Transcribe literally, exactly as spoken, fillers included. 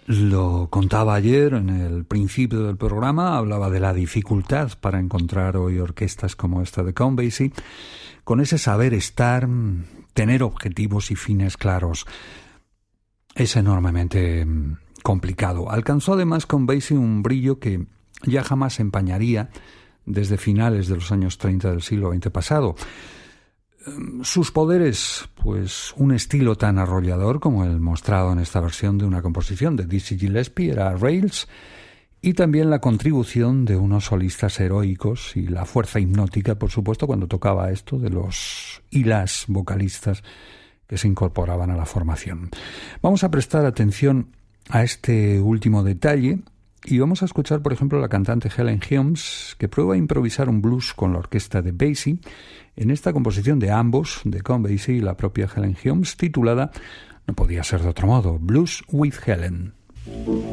Lo contaba ayer en el principio del programa, hablaba de la dificultad para encontrar hoy orquestas como esta de Count Basie, con ese saber estar, tener objetivos y fines claros. Es enormemente complicado. Alcanzó además Count Basie un brillo que ya jamás empañaría desde finales de los años treinta del siglo veinte pasado. Sus poderes, pues un estilo tan arrollador como el mostrado en esta versión de una composición de Dizzy Gillespie era Rails, y también la contribución de unos solistas heroicos y la fuerza hipnótica, por supuesto, cuando tocaba esto de los y las vocalistas que se incorporaban a la formación. Vamos a prestar atención a este último detalle y vamos a escuchar, por ejemplo, a la cantante Helen Humes, que prueba a improvisar un blues con la orquesta de Basie en esta composición de ambos, de Count Basie y la propia Helen Humes, titulada, no podía ser de otro modo, Blues with Helen.